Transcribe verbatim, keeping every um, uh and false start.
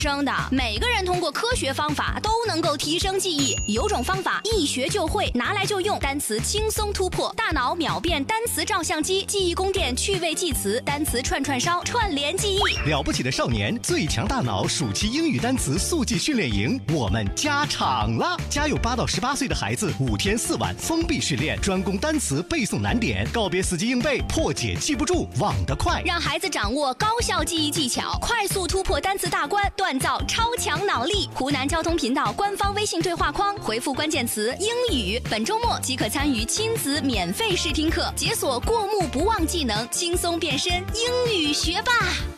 生的，每个人通过科学方法都能够提升记忆。有种方法一学就会，拿来就用，单词轻松突破，大脑秒变单词照相机，记忆宫殿趣味记词，单词串串烧，串联记忆。 了不起的少年，最强大脑暑期英语单词速记训练营，我们加场了！家有八到十八岁的孩子，五天四晚封闭训练，专攻单词背诵难点，告别死记硬背，破解记不住，忘得快， 让孩子掌握高效记忆技巧，快速突破单词大关，锻造超强脑力。湖南交通频道官方微信对话框回复关键词英语，本周末即可参与亲子免费试听课，解锁过目不忘技能，轻松变身英语学霸。